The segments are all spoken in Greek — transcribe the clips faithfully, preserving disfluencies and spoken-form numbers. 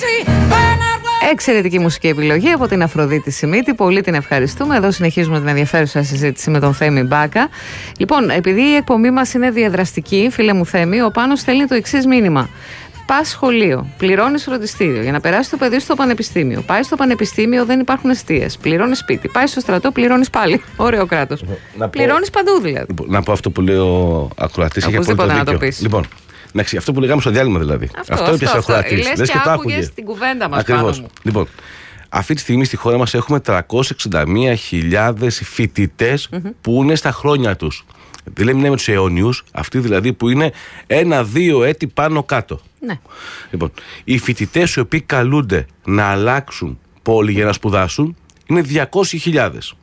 Εξαιρετική μουσική επιλογή από την Αφροδίτη Σιμίτη. Πολύ την ευχαριστούμε. Εδώ συνεχίζουμε την ενδιαφέρουσα συζήτηση με τον Θέμη Μπάκα. Λοιπόν, επειδή η εκπομπή μας είναι διαδραστική, φίλε μου Θέμη, ο Πάνος στέλνει το εξής μήνυμα. Πας σχολείο, πληρώνεις φροντιστήριο για να περάσει το παιδί στο πανεπιστήμιο. Πάει στο πανεπιστήμιο, δεν υπάρχουν εστίες. Πληρώνεις σπίτι. Πάει στο στρατό, πληρώνεις πάλι. Ωραίο κράτος. Πληρώνεις παντού δηλαδή. Να πω αυτό που λέει ο ακροατής. Οπωσδήποτε να το πεις. Λοιπόν, εντάξει, αυτό που λέγαμε στο διάλειμμα δηλαδή. Αυτό, αυτό έπιασε ο ακροατής. Λες και, και άκουγες την κουβέντα μας. Ακριβώς. Λοιπόν, αυτή τη στιγμή στη χώρα μας έχουμε τριακόσιες εξήντα μία χιλιάδες φοιτητές mm-hmm. που είναι στα χρόνια τους. Δηλαδή, μιλάμε τους αιώνιους, αυτοί δηλαδή που είναι ένα-δύο έτη πάνω κάτω. Ναι. Λοιπόν, οι φοιτητές οι οποίοι καλούνται να αλλάξουν πόλη για να σπουδάσουν είναι διακόσιες χιλιάδες.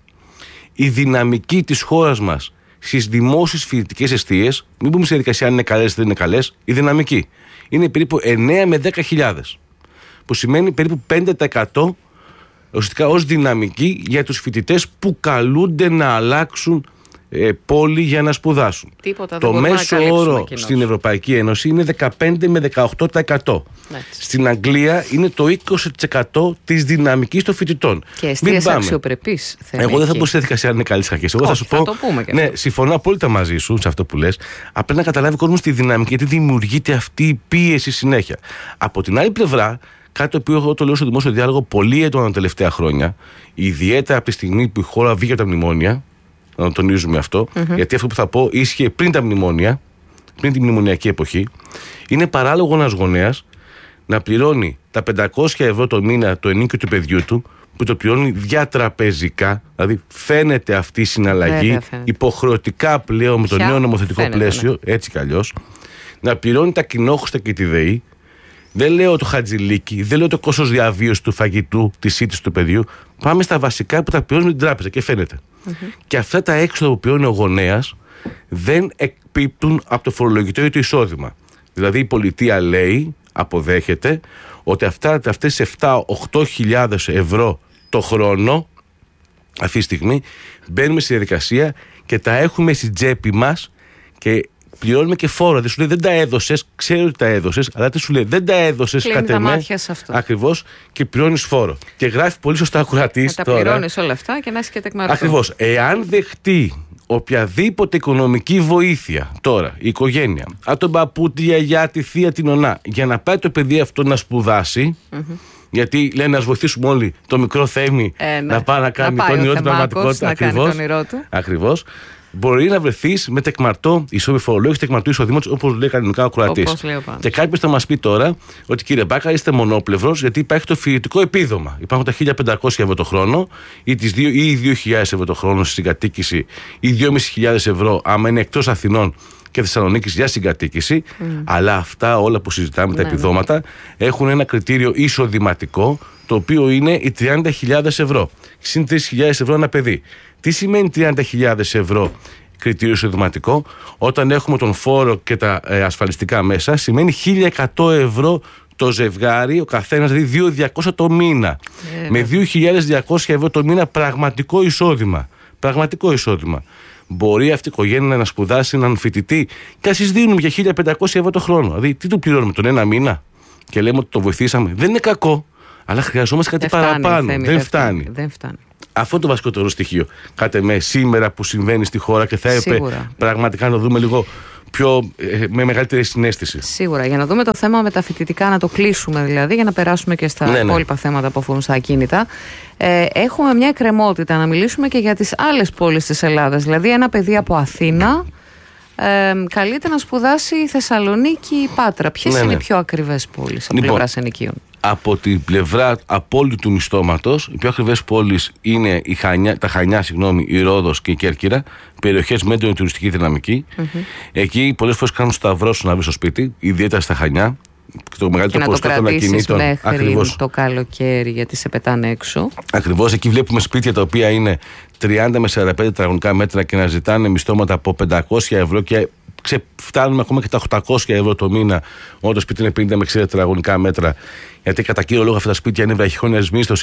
Η δυναμική της χώρας μας στις δημόσιες φοιτητικές εστίες, μην πούμε σε διαδικασία αν είναι καλές ή δεν είναι καλές, η δυναμική είναι περίπου εννέα με δέκα χιλιάδες. Που σημαίνει περίπου πέντε τοις εκατό ουσιαστικά ως δυναμική για τους φοιτητές που καλούνται να αλλάξουν ε, πόλη για να σπουδάσουν. Τίποτα, το μέσο όρο στην Ευρωπαϊκή Ένωση είναι δεκαπέντε με δεκαοκτώ τοις εκατό. Έτσι. Στην Αγγλία είναι το είκοσι τοις εκατό της δυναμικής των φοιτητών. Και εστίες αξιοπρεπείς. Εγώ δεν θα πω σε διαδικασία αν είναι καλές ή κακές. Εγώ Όχι, θα σου πω. το πούμε και ναι, αυτό. συμφωνώ απόλυτα μαζί σου σε αυτό που λες. Απλά να καταλάβει ο κόσμος τη δυναμική, γιατί δημιουργείται αυτή η πίεση συνέχεια. Από την άλλη πλευρά, κάτι το οποίο εγώ το λέω στο δημόσιο διάλογο πολύ έντονα τα τελευταία χρόνια, ιδιαίτερα από τη στιγμή που η χώρα βγήκε από τα μνημόνια, να το τονίζουμε αυτό, mm-hmm. γιατί αυτό που θα πω ίσχυε πριν τα μνημόνια, πριν τη μνημονιακή εποχή, είναι παράλογο ένας γονέας να πληρώνει τα πεντακόσια ευρώ το μήνα το ενίκιο του παιδιού του, που το πληρώνει διατραπεζικά, δηλαδή φαίνεται αυτή η συναλλαγή υποχρεωτικά πλέον με το Ποια? νέο νομοθετικό φαίνεται, πλαίσιο, ναι. έτσι κι αλλιώς, να πληρώνει τα κοινόχρηστα και τη ΔΕΗ. Δεν λέω το χατζηλίκι, δεν λέω το κόστος διαβίωσης του φαγητού, της σύντησης του παιδιού. Πάμε στα βασικά που τα πληρώνει την τράπεζα και φαίνεται. Mm-hmm. Και αυτά τα έξοδα που πληρώνει ο γονέας δεν εκπίπτουν από το φορολογητό ή το εισόδημα. Δηλαδή η πολιτεία λέει, αποδέχεται, ότι αυτά, αυτές τις επτά με οκτώ χιλιάδες ευρώ το χρόνο, αυτή τη στιγμή, μπαίνουμε στη διαδικασία και τα έχουμε στην τσέπη μας και πληρώνουμε και φόρο. Δεν σου λέει δεν τα έδωσες, ξέρω ότι τα έδωσες, αλλά δεν σου λέει δεν τα έδωσες κατ' εμέ. Ακριβώς, και πληρώνεις φόρο. Και γράφει πολύ σωστά ακροατής τώρα. Τα πληρώνεις όλα αυτά και να είσαι και τεκμαρτό. Ακριβώς. Εάν δεχτεί οποιαδήποτε οικονομική βοήθεια τώρα η οικογένεια, από τον παππού, τη γιαγιά, τη θεία, την ονά, για να πάει το παιδί αυτό να σπουδάσει. Mm-hmm. Γιατί λένε να βοηθήσουμε όλοι το μικρό Θέμη ε, ναι. να πάει να κάνει να πάει το όνειρό του πραγματικότητα. Ακριβώς. Μπορεί να βρεθείς με τεκμαρτό φορολόγηση τεκμαρτού εισοδήματος, όπως λέει κανονικά ο Κροατής. Και κάποιος θα μας πει τώρα ότι κύριε Μπάκα, είστε μονόπλευρος, γιατί υπάρχει το φοιτητικό επίδομα. Υπάρχουν τα χίλια πεντακόσια ευρώ το χρόνο, ή, τις δύο, ή δύο χιλιάδες ευρώ το χρόνο στη συγκατοίκηση, ή δύο χιλιάδες πεντακόσια ευρώ άμα είναι εκτός Αθηνών και Θεσσαλονίκης για συγκατοίκηση. Mm. Αλλά αυτά όλα που συζητάμε, ναι, τα επιδόματα, ναι. έχουν ένα κριτήριο εισοδηματικό, το οποίο είναι οι τριάντα χιλιάδες ευρώ. Συν τρεις χιλιάδες ευρώ ένα παιδί. Τι σημαίνει τριάντα χιλιάδες ευρώ κριτήριο εισοδηματικό? Όταν έχουμε τον φόρο και τα ε, ασφαλιστικά μέσα, σημαίνει χίλια εκατό ευρώ το ζευγάρι, ο καθένας, δηλαδή δύο χιλιάδες διακόσια το μήνα. Yeah. Με δύο χιλιάδες διακόσια ευρώ το μήνα πραγματικό εισόδημα. Πραγματικό εισόδημα. Μπορεί αυτή η οικογένεια να σπουδάσει έναν φοιτητή και ας δίνουμε για χίλια πεντακόσια ευρώ το χρόνο. Δηλαδή, τι του πληρώνουμε, τον ένα μήνα, και λέμε ότι το βοηθήσαμε. Δεν είναι κακό, αλλά χρειαζόμαστε κάτι δεν παραπάνω. Φτάνει, δεν, δεν, φτάνει. δεν φτάνει. Αυτό είναι το βασικότερο στοιχείο. Κάτε με σήμερα που συμβαίνει στη χώρα και θα έπρεπε πραγματικά να δούμε λίγο πιο, ε, με μεγαλύτερη συναίσθηση. Σίγουρα. Για να δούμε το θέμα με τα φοιτητικά, να το κλείσουμε δηλαδή, για να περάσουμε και στα ναι, υπόλοιπα ναι. θέματα που αφορούν στα ακίνητα. Ε, έχουμε μια εκκρεμότητα να μιλήσουμε και για τις άλλες πόλεις της Ελλάδας. Δηλαδή, ένα παιδί από Αθήνα ε, καλείται να σπουδάσει η Θεσσαλονίκη ή η Πάτρα. Ποιες ναι, είναι ναι. οι πιο ακριβές πόλεις από λοιπόν, πλευράς ενοικίων? Από την πλευρά απόλυτου μισθώματος, οι πιο ακριβές πόλεις είναι η Χανιά, τα Χανιά, συγγνώμη, η Ρόδος και η Κέρκυρα, περιοχές με έντονη τουριστική δυναμική. Mm-hmm. Εκεί πολλές φορές κάνουν σταυρό σου να βρει στο σπίτι, ιδιαίτερα στα Χανιά. Το μεγαλύτερο ποσοστό των ακινήτων. Μέχρι ακριβώς το καλοκαίρι, γιατί σε πετάνε έξω. Ακριβώς. Εκεί βλέπουμε σπίτια τα οποία είναι τριάντα με σαράντα πέντε τετραγωνικά μέτρα και να ζητάνε μισθώματα από πεντακόσια ευρώ και φτάνουμε ακόμα και τα οκτακόσια ευρώ το μήνα, όταν το σπίτι είναι πενήντα με εξήντα τετραγωνικά μέτρα. Γιατί κατά κύριο λόγο αυτά τα σπίτια είναι βραχυχρόνιας μίσθωσης, που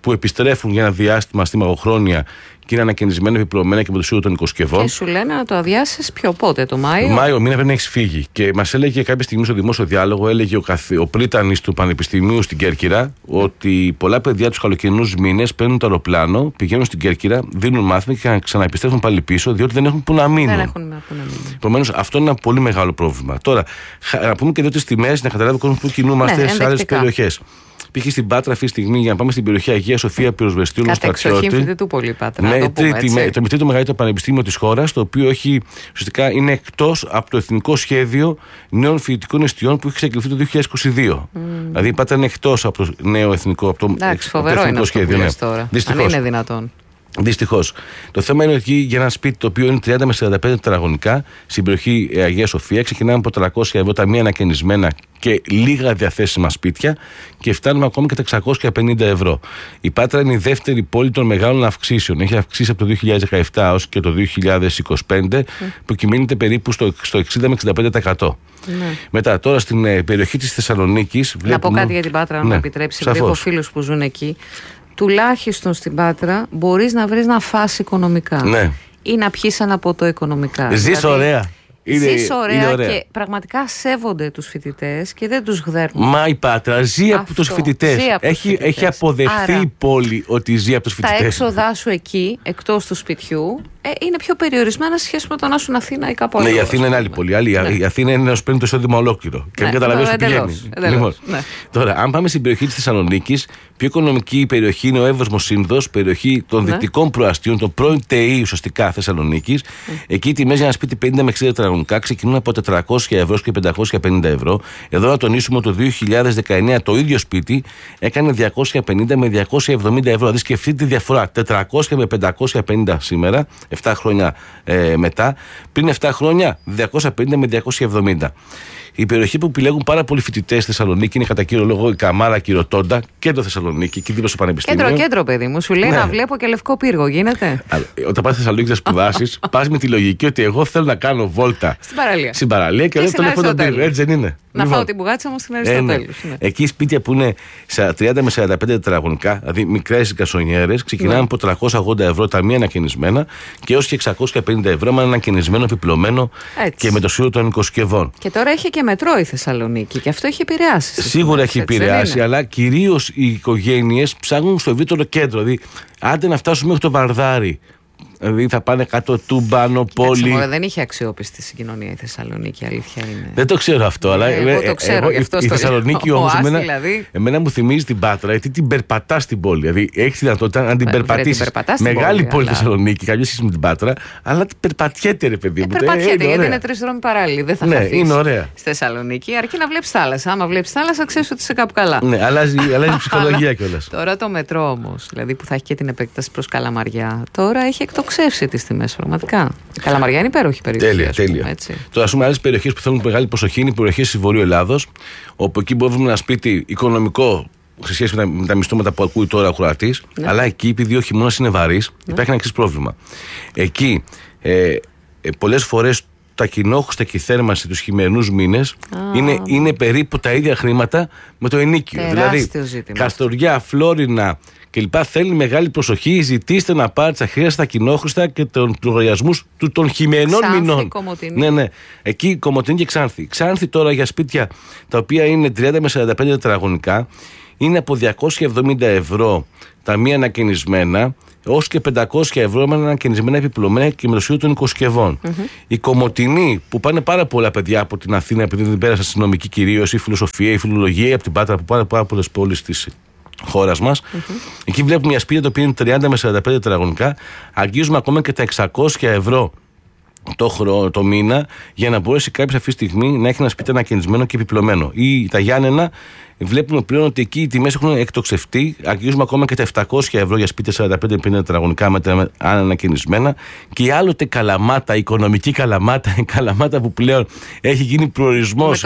που επιστρέφουν για ένα διάστημα στη μαγοχρόνια και είναι ανακαινισμένα, επιπλωμένα και με το σύνολο των οικοσκευών. Και σου λένε να το αδειάσεις πιο πότε, το Μάιο. Μάιο μήνα πρέπει να έχει φύγει. Και μας έλεγε κάποια στιγμή στο δημόσιο διάλογο, έλεγε ο, καθ... ο πρίτανης του Πανεπιστημίου στην Κέρκυρα, ότι πολλά παιδιά τους καλοκαιρινούς μήνες παίρνουν το αεροπλάνο, πηγαίνουν στην Κέρκυρα, δίνουν μάθημα και ξαναεπιστρέφουν πάλι πίσω, διότι δεν έχουν που να μείνουν. Δεν έχουν που να μείνουν. Επομένως, αυτό είναι ένα πολύ μεγάλο πρόβλημα. Τώρα, να πούμε και δύο τις τιμές, να καταλάβει ο κόσμος που κινούμαστε ναι, σε άλλες περιοχές. Π.χ. στην Πάτρα, αυτή τη στιγμή, για να πάμε στην περιοχή Αγία Σοφία Πυροσβεστίου Στρατιώτη. Κατεξοχήν φοιτητού πολύ Πάτρα. Ναι, το, πούμε, τρίτη, το τρίτο μεγαλύτερο πανεπιστήμιο της χώρας, το οποίο έχει, ουσιαστικά είναι εκτός από το Εθνικό Σχέδιο Νέων Φοιτητικών Εστιών που έχει ξεκινηθεί το δύο χιλιάδες είκοσι δύο. Mm. Δηλαδή η Πάτρα είναι εκτός από το νέο εθνικό, από το, Εντάξει, από το εθνικό είναι σχέδιο. Ναι. Τώρα. Αν είναι δυνατόν. Δυστυχώς. Το θέμα είναι ότι για ένα σπίτι το οποίο είναι τριάντα με σαράντα πέντε τετραγωνικά στην περιοχή Αγία Σοφία ξεκινάμε από τριακόσια ευρώ τα μία ανακαινισμένα και λίγα διαθέσιμα σπίτια και φτάνουμε ακόμη και τα εξακόσια πενήντα ευρώ. Η Πάτρα είναι η δεύτερη πόλη των μεγάλων αυξήσεων. Έχει αυξήσει από το δύο χιλιάδες δεκαεπτά έως και το δύο χιλιάδες είκοσι πέντε mm. που κυμαίνεται περίπου στο, στο εξήντα με εξήντα πέντε τοις εκατό. Mm. Μετά, τώρα στην ε, περιοχή της Θεσσαλονίκης. Βλέπουμε... Να πω κάτι για την Πάτρα, αν ναι, μου επιτρέψει, επειδή έχω φίλους που ζουν εκεί. Τουλάχιστον στην Πάτρα μπορείς να βρεις να φας οικονομικά ναι. ή να πιείς ένα ποτό οικονομικά. Ζεις δηλαδή, ωραία. Είναι, ζεις ωραία, είναι ωραία και πραγματικά σέβονται τους φοιτητές και δεν τους γδέρνουν. Μα η Πάτρα ζει από τους φοιτητές. Έχει, έχει αποδεχθεί Άρα, η πόλη ότι ζει από τους φοιτητές. Τα έξοδά σου εκεί, εκτός του σπιτιού, ε, είναι πιο περιορισμένα σε σχέση με το να σου Αθήνα ή κάπου αλλού. Ναι, η Αθήνα είναι άλλη πόλη. Άλλη, ναι. Η Αθήνα είναι να σου παίρνει το εισόδημα ολόκληρο. Και ναι, μην καταλαβαίνει ότι πηγαίνει. Λοιπόν, ναι. Τώρα, αν πάμε στην περιοχή της Θεσσαλονίκης, πιο οικονομική περιοχή είναι ο Εύωσμος Σύνδος, περιοχή των ναι. δυτικών προαστίων, το πρώην ΤΕΗ ουσιαστικά Θεσσαλονίκης. Mm. Εκεί οι τιμές για ένα σπίτι πενήντα με εξήντα τετραγωνικά ξεκινούν από τετρακόσια ευρώ και πεντακόσια πενήντα ευρώ. Εδώ να τονίσουμε ότι το δύο χιλιάδες δεκαεννέα το ίδιο σπίτι έκανε διακόσια πενήντα με διακόσια εβδομήντα ευρώ. Δηλαδή σκεφτείτε τη διαφορά. τετρακόσια με πεντακόσια πενήντα σήμερα, επτά χρόνια ε, μετά. Πριν επτά χρόνια, διακόσια πενήντα με διακόσια εβδομήντα. Η περιοχή που επιλέγουν πάρα πολλοί φοιτητές στη Θεσσαλονίκη είναι κατά κύριο λόγο η Καμάρα, Κυροτόντα, κέντρο Θεσσαλονίκη, εκεί δίπλα στο Πανεπιστήμιο. Κέντρο, κέντρο, παιδί μου. Σου λέει ναι. να βλέπω και Λευκό Πύργο, γίνεται. Αλλά, όταν πας στη Θεσσαλονίκη να σπουδάσεις, πας με τη λογική ότι εγώ θέλω να κάνω βόλτα στην παραλία. Στην παραλία και λέω το Λευκό Πύργο. Έτσι δεν είναι. Να λοιπόν, φάω την μπουγάτσα μου στην Αριστοτέλους. Ε, ναι. Ναι. Εκεί σπίτια που είναι τριάντα με σαράντα πέντε τετραγωνικά, δηλαδή μικρές γκασονιέρες, ξεκινάμε ναι. από τριακόσια ογδόντα ευρώ τα μία ανακαινισμένα και έως και εξακόσια πενήντα ευρώ με ένα ανακαινισμένο επιπλωμένο έτσι. Και με το σύνολο των οικοσκευών. Και τώρα έχει και μετρό η Θεσσαλονίκη και αυτό έχει επηρεάσει. Σίγουρα έχει επηρεάσει, αλλά κυρίως οι οικογένειες ψάχνουν στο ευρύτερο κέντρο. Δηλαδή, άντε να φτάσουμε μέχρι το Βαρδάρι. Δηλαδή θα πάνε κάτω Τούμπανο, Πόλη. Κοιτάξτε, δεν είχε αξιόπιστη συγκοινωνία η Θεσσαλονίκη, αλήθεια είναι. Δεν το ξέρω αυτό, αλλά. Εγώ το ξέρω, εγώ, γι' αυτό η, η Θεσσαλονίκη όμως εμένα, δηλαδή. εμένα μου θυμίζει την Πάτρα, γιατί την περπατά στην πόλη. Δηλαδή έχει δυνατότητα να την περπατήσει. Μεγάλη πόλη, πόλη αλλά... Θεσσαλονίκη, καμία σχέση με την Πάτρα, αλλά την περπατιέται, ρε παιδί μου. Ε, περπατιέται, γιατί είναι τρεις δρόμοι παράλληλοι. Δεν θα ναι, χαθείς είναι ωραία. Στη Θεσσαλονίκη, αρκεί να βλέπει θάλασσα. Άμα βλέπει θάλασσα, ξέρει ότι είσαι κάπου καλά. Ναι, αλλάζει η ψυχολογία κιόλα. Τώρα το μετρό όμως, δηλαδή που θα έχει και την επέκταση προς Καλαμαριά, τώρα έχει εκτοξεύσει τις τιμές. Πραγματικά. Η Καλαμαριά είναι υπέροχη περιοχή. Τέλεια, τέλεια. Έτσι. Τώρα, α πούμε, άλλες περιοχές που θέλουν μεγάλη προσοχή είναι οι περιοχές της Βορείου Ελλάδος, όπου εκεί μπορούμε ένα σπίτι οικονομικό σε σχέση με τα, με τα μισθώματα που ακούει τώρα ο Κροατής, ναι. αλλά εκεί, επειδή ο χειμώνας είναι βαρύς, ναι. υπάρχει ένα εξής πρόβλημα. Εκεί, ε, ε, πολλές φορές τα κοινόχρηστα και η θέρμανση τους χειμερινούς μήνες είναι, είναι περίπου τα ίδια χρήματα με το ενοίκιο. Τεράστιο δηλαδή, ζήτημα. Καστοριά, Φλόρινα και λοιπά θέλει μεγάλη προσοχή. Ζητήστε να πάρετε τα χρήματα, τα κοινόχρηστα και των λογαριασμούς του των χειμερινών μηνών. Κομοτηνή. Ναι, ναι. Εκεί Κομοτηνή και Ξάνθη. Ξάνθη τώρα για σπίτια τα οποία είναι τριάντα με σαράντα πέντε τετραγωνικά είναι από διακόσια εβδομήντα ευρώ τα μία ανακαινισμένα ως και πεντακόσια ευρώ με ανακαινισμένα επιπλωμένα και με το σύνολο των οικοσκευών. Mm-hmm. Η Κομοτηνή, που πάνε πάρα πολλά παιδιά από την Αθήνα, επειδή δεν πέρασαν στη νομική κυρίως, η φιλοσοφία, η φιλολογία, από την Πάτρα, από πάρα, πάρα πολλές πόλεις της χώρας μας. Mm-hmm. Εκεί βλέπουμε μια σπίτια τα οποία είναι τριάντα με σαράντα πέντε τετραγωνικά, αγγίζουμε ακόμα και τα εξακόσια ευρώ το, χρόνο, το μήνα, για να μπορέσει κάποιος αυτή τη στιγμή να έχει ένα σπίτι ανακαινισμένο και επιπλωμένο. Ή τα Γιάννενα, βλέπουμε πλέον ότι εκεί οι τιμές έχουν εκτοξευτεί. Αγγίζουμε ακόμα και τα επτακόσια ευρώ για σπίτια σαράντα πέντε πενήντα τετραγωνικά με τα ανακαινισμένα. Και η άλλοτε Καλαμάτα, η οικονομική Καλαμάτα, η Καλαμάτα που πλέον έχει γίνει προορισμός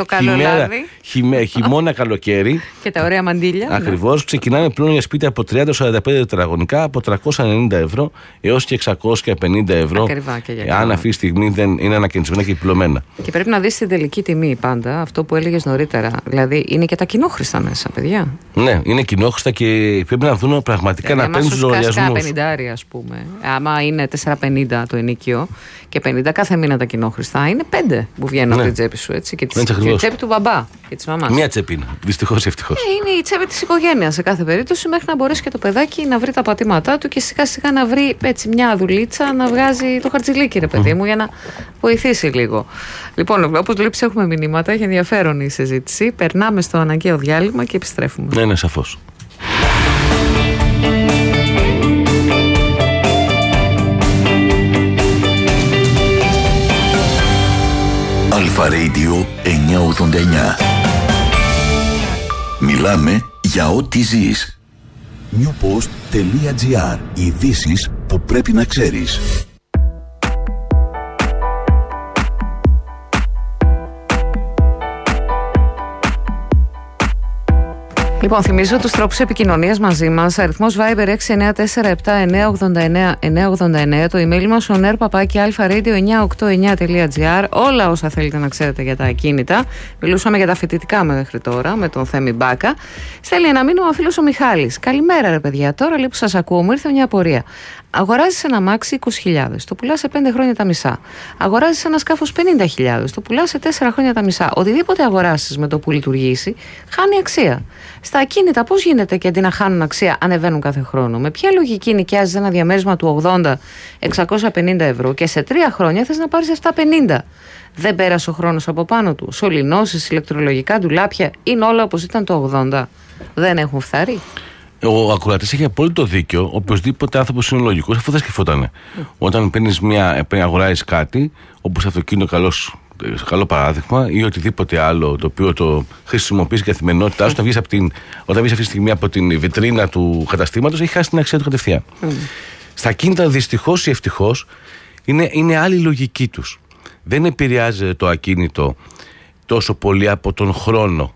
χειμώνα, χειμώνα καλοκαίρι. Και τα ωραία μαντίλια. Ακριβώς. Ναι. Ξεκινάμε πλέον για σπίτια από τριάντα με σαράντα πέντε τετραγωνικά από τριακόσια ενενήντα ευρώ έως και εξακόσια πενήντα ευρώ. Αν αυτή τη στιγμή δεν είναι ανακαινισμένα και επιπλωμένα. Και πρέπει να δεις την τελική τιμή πάντα, αυτό που έλεγες νωρίτερα. Δηλαδή είναι και τα κοινόχρηστα κοινόχρηστα μέσα, παιδιά. Ναι, είναι κοινόχρηστα και πρέπει να δουν πραγματικά δηλαδή, να παίρνουν τους λογαριασμούς. Άμα πενήντα, ας πούμε, άμα είναι τετρακόσια πενήντα το ενοίκιο και πενήντα κάθε μήνα τα κοινόχρηστα, είναι πέντε που βγαίνουν ναι. από την τσέπη σου, έτσι, και, της, και η τσέπη του μπαμπά και της μαμάς. Μία τσέπη είναι, δυστυχώς ή ευτυχώς. Ε, είναι η τσέπη της οικογένειας σε κάθε περίπτωση, μέχρι να μπορέσει και το παιδάκι να βρει τα πατήματά του και σιγά σιγά να βρει έτσι μια δουλίτσα να βγάζει το χαρτζηλίκι, ρε παιδί μου, mm. για να βοηθήσει λίγο. Λοιπόν, όπως βλέπεις, έχουμε μηνύματα, έχει ενδιαφέρον η συζήτηση. Περνάμε στο αναγκαίο διάλειμμα και επιστρέφουμε. Ναι, ναι, σαφώς. Αλφα Radio εννιακόσια ογδόντα εννιά. Μιλάμε για ό,τι ζεις. newpost.gr. Ειδήσεις που πρέπει να ξέρεις. Λοιπόν, θυμίζω τους τρόπους επικοινωνίας μαζί μας. Αριθμός Viber έξι εννιά τέσσερα επτά εννιά ογδόντα εννιά εννιά ογδόντα εννιά. Το email μας ο νερ παπάκι αλφα-radio εννιακόσια ογδόντα εννιά τελεία τζι άρ. Όλα όσα θέλετε να ξέρετε για τα ακίνητα. Μιλούσαμε για τα φοιτητικά μέχρι τώρα με τον Θέμη Μπάκα. Στέλνει ένα μήνυμα ο φίλος ο Μιχάλης. Καλημέρα, ρε παιδιά. Τώρα λέει που σας ακούω, μου ήρθε μια απορία. Αγοράζεις ένα αμάξι είκοσι χιλιάδες, το πουλάς σε πέντε χρόνια τα μισά. Αγοράζεις ένα σκάφος πενήντα χιλιάδες, το πουλάς σε τέσσερα χρόνια τα μισά. Οτιδήποτε αγοράσεις με το που λειτουργήσει, χάνει αξία. Στα ακίνητα, πώς γίνεται και αντί να χάνουν αξία, ανεβαίνουν κάθε χρόνο? Με ποια λογική νοικιάζεις ένα διαμέρισμα του ογδόντα εξακόσια πενήντα ευρώ και σε τρία χρόνια θες να πάρεις επτακόσια πενήντα? Δεν πέρασε ο χρόνος από πάνω του? Σωληνώσεις, ηλεκτρολογικά ντουλάπια, είναι όλα όπως ήταν το ογδόντα. Δεν έχουν φθαρεί. Ο ακροατής έχει απόλυτο δίκιο. Οποιοδήποτε άνθρωπος είναι λογικός, αφού δεν σκεφτότανε. Mm. Όταν παίρνεις μια, αγοράζεις κάτι, όπως αυτοκίνητο, καλός, καλό παράδειγμα, ή οτιδήποτε άλλο το οποίο το χρησιμοποιείς στην καθημερινότητά σου, mm. βγεις την, όταν βγεις αυτή τη στιγμή από την βιτρίνα του καταστήματος, έχει χάσει την αξία του κατευθείαν. Mm. Στα ακίνητα, δυστυχώς ή ευτυχώς, είναι, είναι άλλη λογική τους. Δεν επηρεάζεται το ακίνητο τόσο πολύ από τον χρόνο.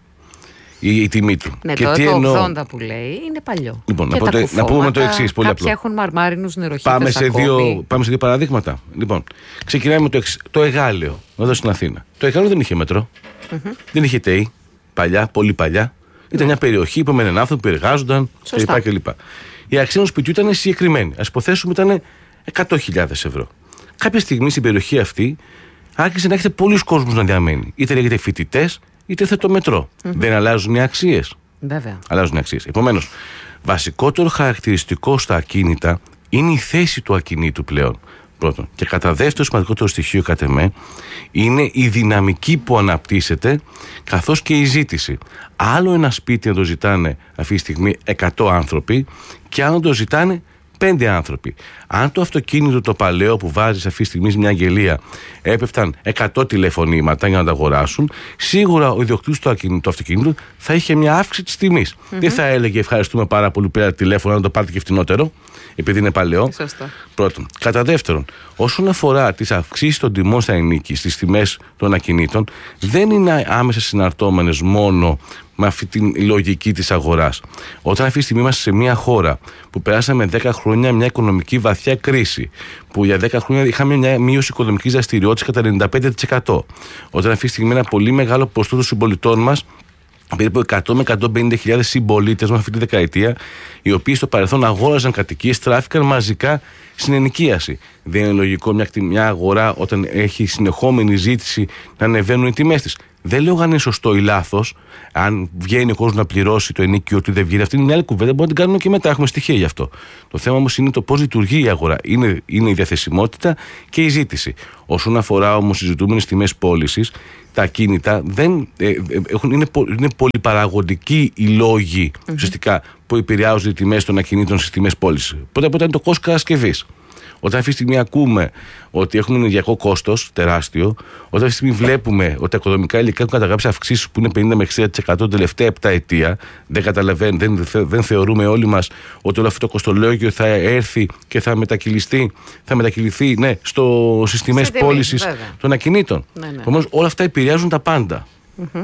Η, η τιμή του. Ναι, και το, το ογδόντα που λέει είναι παλιό. Λοιπόν, να, το, να πούμε το εξής. Πολύ κάποιοι απλό. Έχουν μαρμάρινους νεροχύτες. Πάμε σε, δύο, πάμε σε δύο παραδείγματα. Λοιπόν, ξεκινάμε με το εξής. Το Εγάλεο, εδώ στην Αθήνα. Το Εγάλεο δεν είχε μετρό. Mm-hmm. Δεν είχε ΤΕΙ. Παλιά, πολύ παλιά. Ήταν mm. μια περιοχή που έμεναν άνθρωποι που εργάζονταν κλπ. Η αξία του σπιτιού ήταν συγκεκριμένη. Ας υποθέσουμε ήταν εκατό χιλιάδες ευρώ. Κάποια στιγμή στην περιοχή αυτή άρχισε να έχετε πολλούς κόσμους να διαμένει. Είτε λέγεται φοιτητές, είτε θε το μετρό. Mm-hmm. Δεν αλλάζουν οι αξίες. Βέβαια. Αλλάζουν οι αξίες. Επομένως, βασικότερο χαρακτηριστικό στα ακίνητα είναι η θέση του ακινήτου πλέον. Πρώτον. Και κατά δεύτερο σημαντικότερο στοιχείο, κατ' εμέ, είναι η δυναμική που αναπτύσσεται, καθώς και η ζήτηση. Άλλο ένα σπίτι να το ζητάνε αυτή τη στιγμή εκατό άνθρωποι, και άλλο να το ζητάνε πέντε άνθρωποι. Αν το αυτοκίνητο το παλαιό που βάζει αυτή τη στιγμή μια αγγελία έπεφταν εκατό τηλεφωνήματα για να τα αγοράσουν, σίγουρα ο ιδιοκτήτης του αυτοκίνητου θα είχε μια αύξηση της τιμής. Mm-hmm. Δεν θα έλεγε ευχαριστούμε πάρα πολύ που πήρα τηλέφωνο, να το πάρετε και φτηνότερο, επειδή είναι παλαιό. Σωστά. Πρώτον. Κατά δεύτερον, όσον αφορά τις αυξήσεις των τιμών στα ενοίκη, στις τιμές των ακινήτων, δεν είναι άμεσα συναρτώμενες μόνο με αυτή τη λογική της αγοράς. Όταν αυτή τη στιγμή είμαστε σε μια χώρα που περάσαμε δέκα χρόνια μια οικονομική βαθιά κρίση, που για δέκα χρόνια είχαμε μια μείωση οικονομικής δραστηριότητας κατά ενενήντα πέντε τοις εκατό, όταν αυτή τη στιγμή ένα πολύ μεγάλο ποσοστό των συμπολιτών μας, περίπου εκατό με εκατόν πενήντα χιλιάδες συμπολίτες μας αυτή τη δεκαετία, οι οποίοι στο παρελθόν αγόραζαν κατοικίες, τράφηκαν μαζικά στην ενοικίαση. Δεν είναι λογικό μια, μια αγορά, όταν έχει συνεχόμενη ζήτηση, να ανεβαίνουν οι τιμές της? Δεν λέω αν είναι σωστό ή λάθος, αν βγαίνει ο κόσμος να πληρώσει το ενίκιο του ή δεν βγαίνει. Αυτή είναι μια άλλη κουβέντα, μπορούμε να την κάνουμε και μετά. Έχουμε στοιχεία γι' αυτό. Το θέμα όμως είναι το πώς λειτουργεί η αγορά. Είναι, είναι η διαθεσιμότητα και η ζήτηση. Όσον αφορά όμως τις ζητούμενες τιμές πώλησης, τα ακίνητα δεν, ε, έχουν, είναι, είναι πολυπαραγωγικοί οι λόγοι mm-hmm. ουσιαστικά που επηρεάζουν οι τιμές των ακινήτων στις τιμές πώλησης. Πρώτα απ' όλα είναι το κόστος κατασκευής. Όταν αυτή τη στιγμή ακούμε ότι έχουμε ενεργειακό κόστος τεράστιο, όταν αυτή τη στιγμή βλέπουμε ότι τα οικοδομικά υλικά έχουν καταγράψει αυξήσεις που είναι πενήντα με εξήντα τοις εκατό την τελευταία επταετία, δεν καταλαβαίνουμε, δεν, δεν θεωρούμε όλοι μας ότι όλο αυτό το κοστολόγιο θα έρθει και θα μετακυλιστεί, θα μετακυληθεί ναι, στο, στις τιμές πώλησης των ακινήτων. Ναι, ναι. Όμως όλα αυτά επηρεάζουν τα πάντα. Mm-hmm.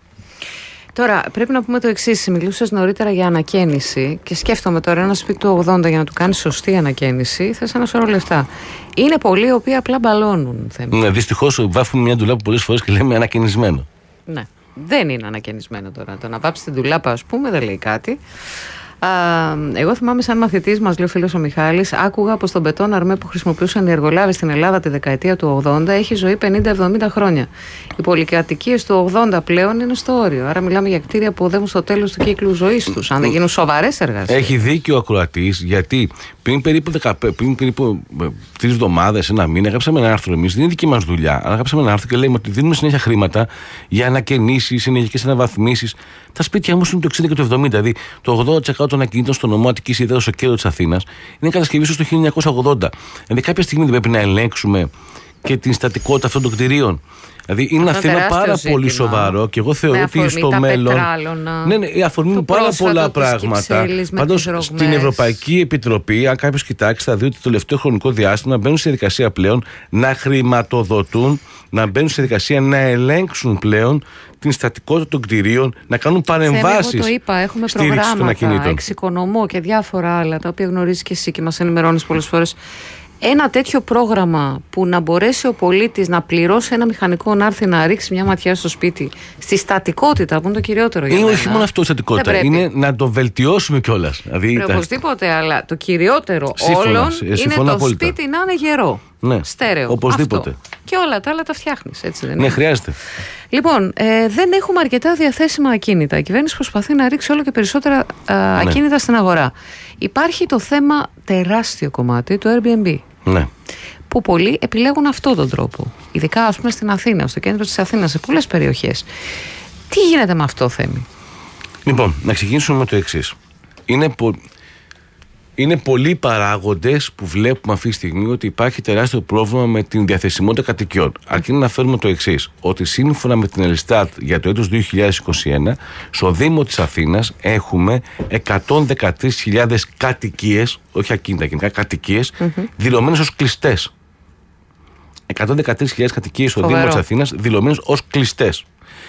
Τώρα, πρέπει να πούμε το εξής. Μιλούσες νωρίτερα για ανακαίνιση και σκέφτομαι τώρα ένα σπίτι του ογδόντα για να του κάνεις σωστή ανακαίνιση, θες ένα σωρό λεφτά. Είναι πολλοί οι οποίοι απλά μπαλώνουν. Ναι, δυστυχώς βάφουμε μια ντουλάπα πολλές φορές και λέμε ανακαινισμένο. Ναι. Δεν είναι ανακαινισμένο τώρα. Το να βάψει την ντουλάπα, ας πούμε, δεν λέει κάτι. Α, εγώ θυμάμαι, σαν μαθητής μας, λέει ο φίλος ο Μιχάλης, άκουγα πως τον μπετόν αρμέ που χρησιμοποιούσαν οι εργολάβες στην Ελλάδα τη δεκαετία του ογδόντα έχει ζωή πενήντα εβδομήντα χρόνια. Οι πολυκατοικίες του ογδόντα πλέον είναι στο όριο. Άρα μιλάμε για κτίρια που οδεύουν στο τέλος του κύκλου ζωής τους, αν δεν γίνουν σοβαρές εργασίες. Έχει δίκιο ο ακροατής, γιατί πριν περίπου, δεκαπέντε, πριν περίπου τρεις εβδομάδες, ένα μήνα, γράψαμε ένα άρθρο εμείς. Δεν είναι δική μας δουλειά, αλλά γράψαμε ένα άρθρο και λέμε ότι δίνουμε συνέχεια χρήματα για ανακαινήσεις, ενεργειακές αναβαθμίσεις. Τα σπίτια όμως είναι το εξήντα και το εβδομήντα. Δηλαδή το ογδόντα τοις εκατό των ακινήτων στο νομό Αττικής Ιδέως στο κέντρο της Αθήνας είναι κατασκευή στο χίλια εννιακόσια ογδόντα. Δηλαδή κάποια στιγμή δεν πρέπει να ελέγξουμε και την στατικότητα αυτών των κτηρίων. Δηλαδή είναι ένα θέμα πάρα ζήτημα. πολύ σοβαρό και εγώ θεωρώ ότι στο μέλλον. Ναι, ναι, αφορμούν πάρα πολλά πράγματα. Πάντως στην Ευρωπαϊκή Επιτροπή, αν κάποιος κοιτάξει, θα δει ότι το τελευταίο χρονικό διάστημα μπαίνουν σε διαδικασία πλέον να χρηματοδοτούν, να μπαίνουν σε διαδικασία να ελέγξουν πλέον την στατικότητα των κτηρίων, να κάνουν παρεμβάσεις. Εγώ το είπα, έχουμε προγράμματα, εξοικονομώ και διάφορα άλλα, τα οποία γνωρίζεις και εσύ και μας ενημερώνεις πολλές φορές. Ένα τέτοιο πρόγραμμα που να μπορέσει ο πολίτης να πληρώσει ένα μηχανικό να έρθει να ρίξει μια ματιά στο σπίτι, στη στατικότητα που είναι το κυριότερο για μένα. Είναι όχι μόνο αυτό η στατικότητα, είναι να το βελτιώσουμε κιόλας. Δηλαδή, τα... Οπωσδήποτε, αλλά το κυριότερο σύμφωνα, όλων είναι το απόλυτα. Σπίτι να είναι γερό. Ναι, στέρεο. Οπωσδήποτε. Αυτό. Και όλα τα άλλα τα φτιάχνεις, έτσι δεν είναι? Ναι, χρειάζεται. Λοιπόν, ε, δεν έχουμε αρκετά διαθέσιμα ακίνητα. Η κυβέρνηση προσπαθεί να ρίξει όλο και περισσότερα α, ναι. ακίνητα στην αγορά. Υπάρχει το θέμα, τεράστιο κομμάτι, του Airbnb. Ναι. Που πολλοί επιλέγουν αυτόν τον τρόπο. Ειδικά, ας πούμε, στην Αθήνα, στο κέντρο της Αθήνας, σε πολλές περιοχές. Τι γίνεται με αυτό, Θέμη? Λοιπόν, να ξεκινήσουμε με το εξής. Είναι, πο... είναι πολλοί παράγοντες που βλέπουμε αυτή τη στιγμή ότι υπάρχει τεράστιο πρόβλημα με την διαθεσιμότητα κατοικιών. Αρκεί να αναφέρουμε το εξής, ότι σύμφωνα με την Ελστάτ για το έτος δύο χιλιάδες είκοσι ένα, στο Δήμο της Αθήνας έχουμε εκατόν δεκατρείς χιλιάδες κατοικίες, όχι ακίνητα, γενικά κατοικίες, mm-hmm. δηλωμένες ως κλειστές. εκατόν δεκατρείς χιλιάδες κατοικίες στο Δήμο της Αθήνας δηλωμένες ως κλειστές.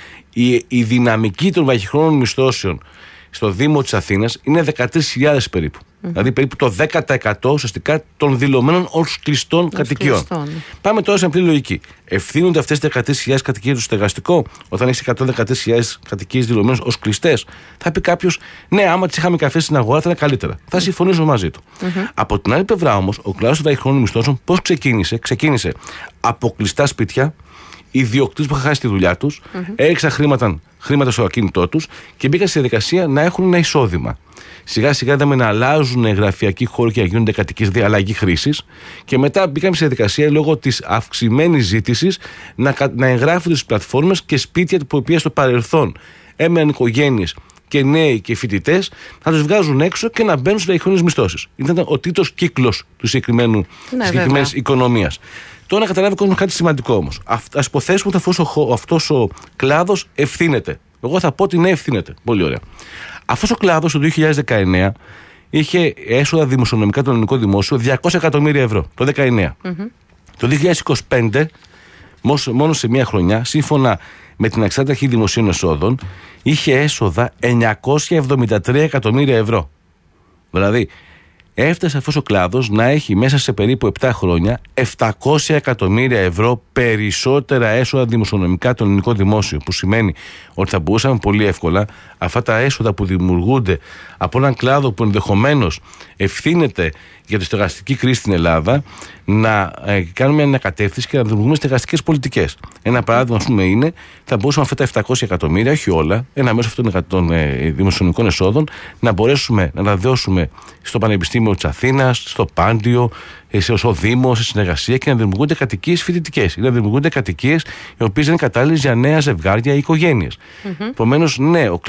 Η, η δυναμική των βαχυχρόνων μισθώσεων στο Δήμο της Αθήνας είναι δεκατρείς χιλιάδες περίπου. Mm-hmm. Δηλαδή περίπου το δέκα τοις εκατό ουσιαστικά των δηλωμένων ως κλειστών ως κατοικιών. Κλειστών. Πάμε τώρα σε απλή λογική. Ευθύνονται αυτές τις δεκατρείς χιλιάδες κατοικίες του στεγαστικό, όταν έχει εκατόν δεκατρείς χιλιάδες κατοικίες δηλωμένες ως κλειστές? Θα πει κάποιος, ναι, άμα τις είχαμε καφέ στην αγορά θα είναι καλύτερα. Mm-hmm. Θα συμφωνήσω μαζί του. Mm-hmm. Από την άλλη πλευρά όμως, ο κλάδος των βαχυχρόνων μισθώσεων πώς ξεκίνησε? Ξεκίνησε από κλειστά σπίτια, ιδιοκτήτες που είχαν χάσει τη δουλειά τους, mm-hmm. έριξαν χρήματα, χρήματα στο ακίνητό τους και μπήκαν στη διαδικασία να έχουν ένα εισόδημα. Σιγά σιγά είδαμε να αλλάζουν γραφειακοί χώροι και να γίνονται κατοικίες αλλαγή χρήσης και μετά μπήκαμε στη διαδικασία λόγω της αυξημένης ζήτησης να, να εγγράφονται στις πλατφόρμες και σπίτια που οποία στο παρελθόν έμεναν οικογένειες και νέοι και φοιτητές να τους βγάζουν έξω και να μπαίνουν στις βαχυχρόνιες μισθώσεις. Ήταν ο τρίτος κύκλος του συγκεκριμένου, ναι, συγκεκριμένης οικονομίας. Τώρα να καταλάβει ο κόσμος κάτι σημαντικό όμως. Ας υποθέσουμε ότι αυτός ο κλάδος ευθύνεται. Εγώ θα πω ότι ναι, ευθύνεται. Πολύ ωραία. Αυτός ο κλάδος το δύο χιλιάδες δεκαεννέα είχε έσοδα δημοσιονομικά το ελληνικό δημόσιο διακόσια εκατομμύρια ευρώ το δεκαεννέα. Mm-hmm. Το δύο χιλιάδες είκοσι πέντε, μόνο σε μία χρονιά, σύμφωνα με την Εξάρτητη Αρχή Δημοσίων Εσόδων, είχε έσοδα εννιακόσια εβδομήντα τρία εκατομμύρια ευρώ. Δηλαδή, έφτασε αυτός ο κλάδος να έχει μέσα σε περίπου επτά χρόνια επτακόσια εκατομμύρια ευρώ περισσότερα έσοδα δημοσιονομικά το ελληνικό δημόσιο. Που σημαίνει ότι θα μπορούσαμε πολύ εύκολα αυτά τα έσοδα που δημιουργούνται από έναν κλάδο που ενδεχομένως ευθύνεται για τη στεγαστική κρίση στην Ελλάδα να ε, κάνουμε μια ανακατεύθυνση και να δημιουργούμε στεγαστικές πολιτικές. Ένα παράδειγμα, ας πούμε, είναι θα μπορούσαμε αυτά τα επτακόσια εκατομμύρια, όχι όλα, ένα μέσο αυτών των ε, δημοσιονομικών εσόδων, να μπορέσουμε να τα δώσουμε στο Πανεπιστήμιο της Αθήνας, στο Πάντιο, στο Δήμο, σε συνεργασία και να δημιουργούνται κατοικίες φοιτητικές ή να δημιουργούνται κατοικίες οι οποίες είναι κατάλληλες για νέα ζευγάρια ή οικογένειες. Mm-hmm. Επομένως, ναι, ο